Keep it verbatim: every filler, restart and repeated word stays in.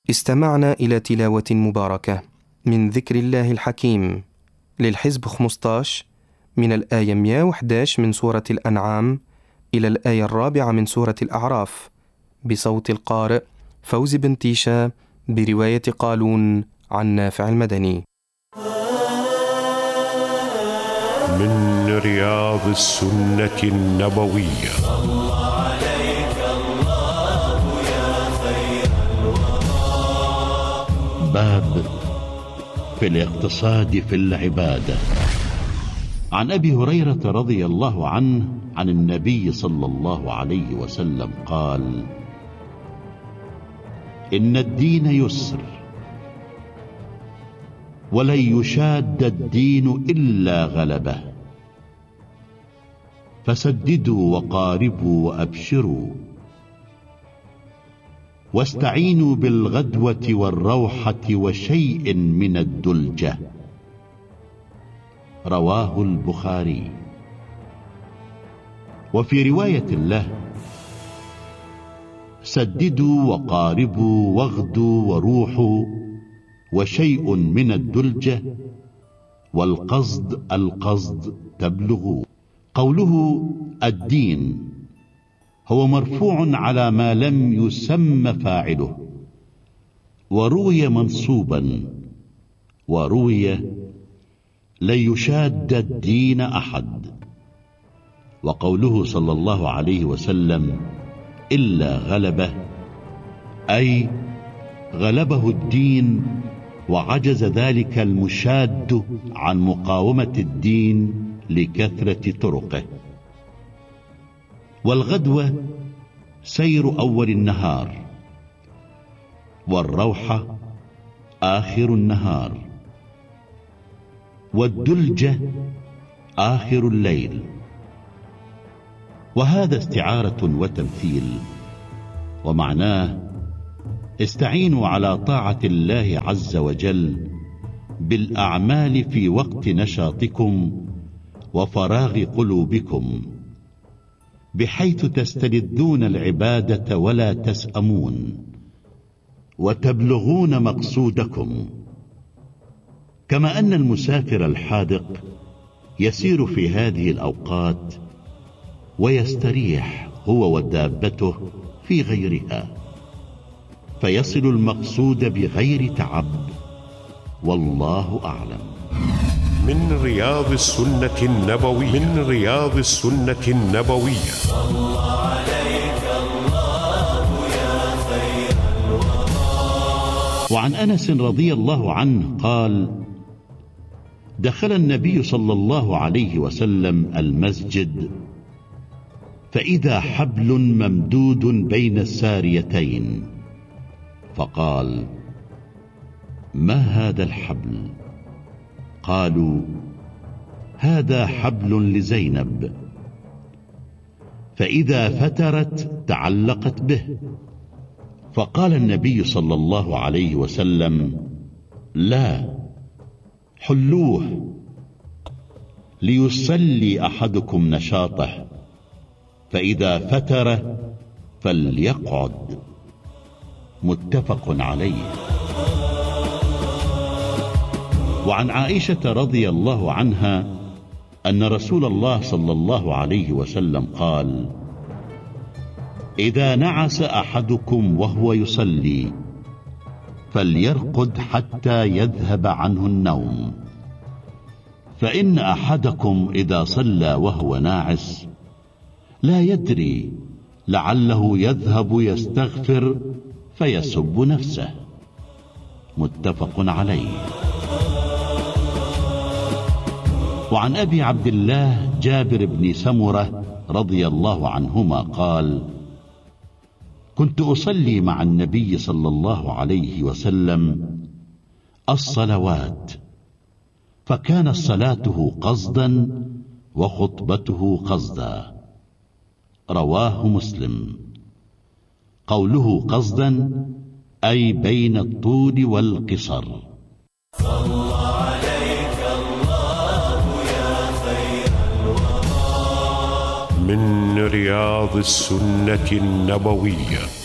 استمعنا إلى تلاوة مباركة من ذكر الله الحكيم للحزب خمسة عشر من الآية مئة وأحد عشر من سورة الأنعام إلى الآية الرابعة من سورة الأعراف بصوت القارئ فوزي بن تيشا برواية قالون عن نافع المدني. من رياض السنة النبوية. باب في الاقتصاد في العبادة. عن أبي هريرة رضي الله عنه عن النبي صلى الله عليه وسلم قال: إن الدين يسر ولن يشاد الدين إلا غلبه، فسددوا وقاربوا وأبشروا، واستعينوا بالغدوة والروحة وشيء من الدلجة. رواه البخاري. وفي رواية له: سددوا وقاربوا واغدوا وروحوا وشيء من الدلجة، والقصد القصد تبلغوا. قوله الدين هو مرفوع على ما لم يسم فاعله، وروي منصوبا، وروي لن يشاد الدين أحد. وقوله صلى الله عليه وسلم إلا غلبه، أي غلبه الدين وعجز ذلك المشاد عن مقاومة الدين لكثرة طرقه. والغدوة سير أول النهار، والروحة آخر النهار، والدلجة آخر الليل. وهذا استعارة وتمثيل، ومعناه استعينوا على طاعة الله عز وجل بالأعمال في وقت نشاطكم وفراغ قلوبكم، بحيث تستلذون العبادة ولا تسأمون، وتبلغون مقصودكم. كما أن المسافر الحاذق يسير في هذه الأوقات ويستريح هو ودابته في غيرها، فيصل المقصود بغير تعب. والله أعلم. من رياض السنة النبوية. من رياض السنة النبوية. صلى عليك الله يا خير الورى. وعن أنس رضي الله عنه قال: دخل النبي صلى الله عليه وسلم المسجد، فإذا حبل ممدود بين الساريتين، فقال: ما هذا الحبل؟ قالوا: هذا حبل لزينب، فإذا فترت تعلقت به. فقال النبي صلى الله عليه وسلم: لا، حلوه ليصلي أحدكم نشاطه، فإذا فتر فليقعد. متفق عليه. وعن عائشة رضي الله عنها أن رسول الله صلى الله عليه وسلم قال: إذا نعس أحدكم وهو يصلي فليرقد حتى يذهب عنه النوم، فإن أحدكم إذا صلى وهو ناعس لا يدري، لعله يذهب يستغفر فيسب نفسه. متفق عليه. وعن أبي عبد الله جابر بن سمرة رضي الله عنهما قال: كنت أصلي مع النبي صلى الله عليه وسلم الصلوات، فكان صلاته قصدا وخطبته قصدا. رواه مسلم. قوله قصدا أي بين الطول والقصر. صلى عليك الله يا خير الورى. من رياض السنة النبوية.